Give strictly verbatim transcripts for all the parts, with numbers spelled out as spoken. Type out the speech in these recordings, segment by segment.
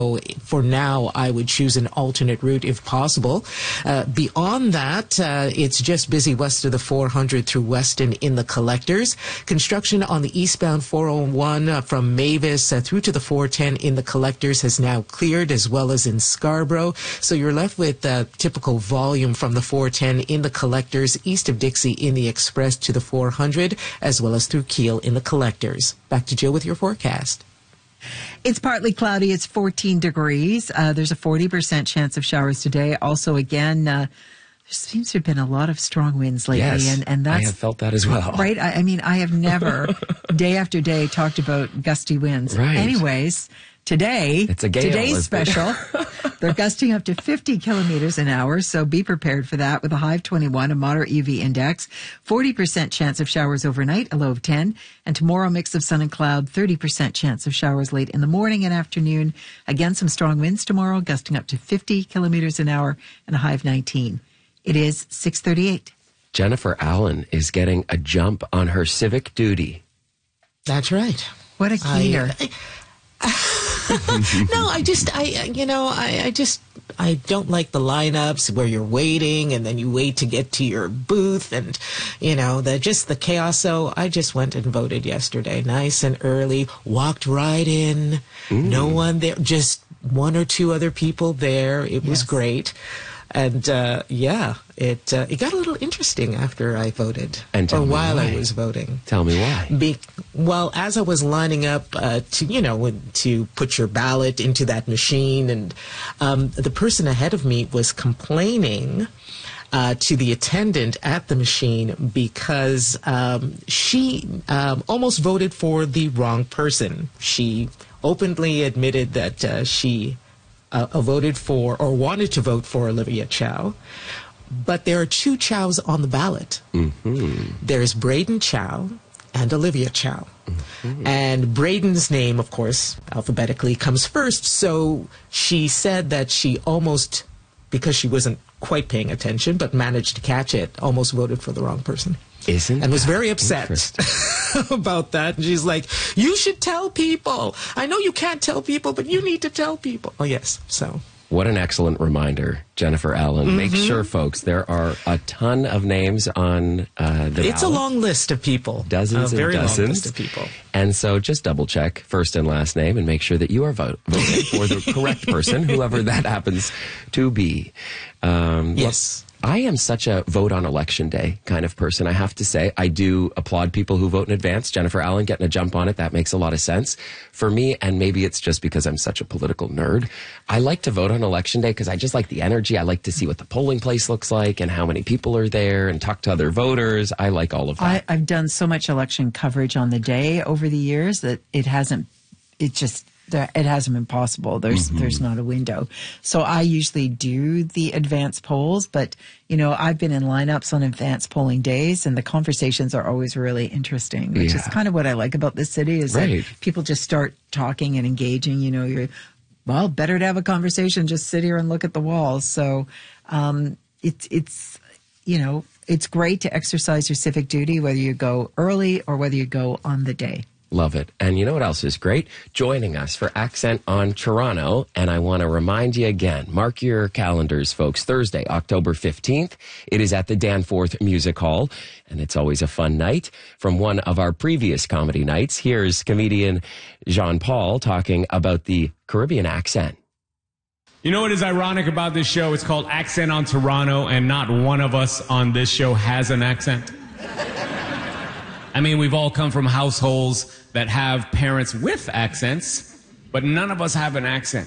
For now, I would choose an alternate route if possible. Uh, beyond that, uh, it's just busy west of the four hundred through Weston in the collectors. Construction on the eastbound four oh one uh, from Mavis uh, through to the four ten in the collectors has now cleared, as well as in Scarborough. So you're left with uh, typical volume from the four ten in the collectors, east of Dixie in the express to the four hundred, as well as through Kiel in the collectors. Back to Jill with your forecast. It's partly cloudy. It's fourteen degrees. Uh, there's a forty percent chance of showers today. Also, again, uh, there seems to have been a lot of strong winds lately. Yes, and, and that's, I have felt that as well. Right? I, I mean, I have never, day after day, talked about gusty winds. Right. Anyways, today, it's a gale, today's special. They're gusting up to fifty kilometers an hour, so be prepared for that with a high of twenty-one, a moderate U V index, forty percent chance of showers overnight, a low of ten, and tomorrow mix of sun and cloud, thirty percent chance of showers late in the morning and afternoon. Again, some strong winds tomorrow, gusting up to fifty kilometers an hour and a high of nineteen. It is six thirty-eight. Jennifer Allen is getting a jump on her civic duty. That's right. What a keener. I, I, no, I just, I, you know, I, I just, I don't like the lineups where you're waiting and then you wait to get to your booth and, you know, the just the chaos. So I just went and voted yesterday, nice and early, walked right in, mm. no one there, just one or two other people there. It was yes. great. And, uh, yeah, it uh, it got a little interesting after I voted. And or while why. I was voting. Tell me why. Be- well, as I was lining up uh, to, you know, to put your ballot into that machine, and um, the person ahead of me was complaining Uh, to the attendant at the machine because um, she um, almost voted for the wrong person. She openly admitted that uh, she uh, voted for or wanted to vote for Olivia Chow. But there are two Chows on the ballot. Mm-hmm. There's Braden Chow and Olivia Chow. Mm-hmm. And Braden's name, of course, alphabetically comes first. So she said that she almost, because she wasn't quite paying attention, but managed to catch it, almost voted for the wrong person. Isn't and was very upset interesting. about that. And she's like, you should tell people. I know you can't tell people, but you need to tell people. Oh, yes. So. What an excellent reminder, Jennifer Allen. Mm-hmm. Make sure, folks, there are a ton of names on uh, the It's ballot. a long list of people. Dozens a very and dozens. long list of people. And so just double check first and last name and make sure that you are vote- voting for the correct person, whoever that happens to be. Um, yes. Look, I am such a vote on election day kind of person, I have to say. I do applaud people who vote in advance. Jennifer Allen getting a jump on it, that makes a lot of sense for me. And maybe it's just because I'm such a political nerd. I like to vote on election day because I just like the energy. I like to see what the polling place looks like and how many people are there and talk to other voters. I like all of that. I, I've done so much election coverage on the day over the years that it hasn't, it just, it hasn't been possible. There's mm-hmm. there's not a window. So I usually do the advance polls, but, you know, I've been in lineups on advance polling days, and the conversations are always really interesting, which yeah. is kind of what I like about this city, is right. that people just start talking and engaging. You know, you're, well, better to have a conversation, just sit here and look at the walls. So um, it's, it's, you know, it's great to exercise your civic duty, whether you go early or whether you go on the day. Love it. And you know what else is great? Joining us for Accent on Toronto. And I want to remind you again, mark your calendars, folks. Thursday, October fifteenth. It is at the Danforth Music Hall. And it's always a fun night. From one of our previous comedy nights, here's comedian Jean Paul talking about the Caribbean accent. You know what is ironic about this show? It's called Accent on Toronto, and not one of us on this show has an accent. I mean, we've all come from households that have parents with accents, but none of us have an accent.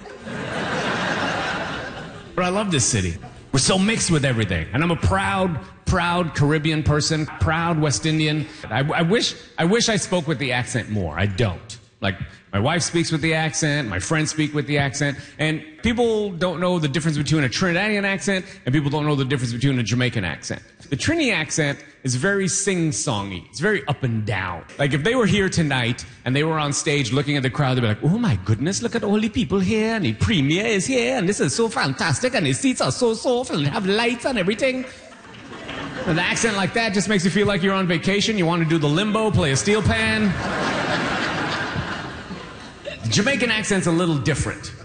But I love this city. We're so mixed with everything. And I'm a proud, proud Caribbean person, proud West Indian. I, I wish, I wish I spoke with the accent more. I don't. Like, my wife speaks with the accent, my friends speak with the accent, and people don't know the difference between a Trinidadian accent, and people don't know the difference between a Jamaican accent. The Trini accent is very sing-songy. It's very up and down. Like, if they were here tonight, and they were on stage looking at the crowd, they'd be like, oh my goodness, look at all the people here, and the premier is here, and this is so fantastic, and the seats are so soft, and they have lights and everything. And the accent like that just makes you feel like you're on vacation. You want to do the limbo, play a steel pan. The Jamaican accent's a little different.